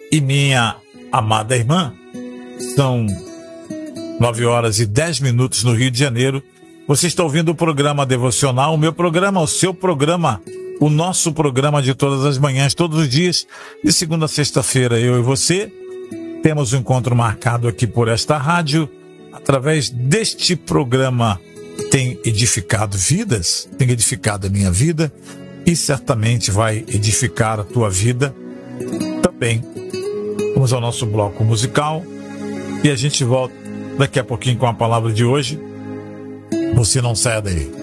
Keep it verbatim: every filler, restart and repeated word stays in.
e minha amada irmã. São nove horas e dez minutos no Rio de Janeiro. Você está ouvindo o programa Devocional, o meu programa, o seu programa, o nosso programa de todas as manhãs, todos os dias, de segunda a sexta-feira, eu e você temos um encontro marcado aqui por esta rádio, através deste programa que tem edificado vidas, tem edificado a minha vida e certamente vai edificar a tua vida também. Vamos ao nosso bloco musical e a gente volta daqui a pouquinho com a palavra de hoje. Você não sai daí.